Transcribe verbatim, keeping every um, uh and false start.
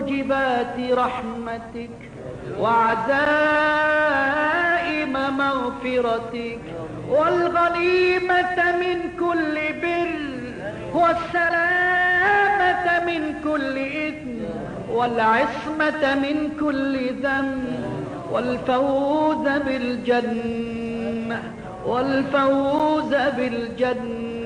موجبات رحمتك وعزائم مغفرتك، والغنيمة من كل بر، والسلامة من كل إثم، والعصمة من كل ذنب، والفوز بالجنة والفوز بالجنة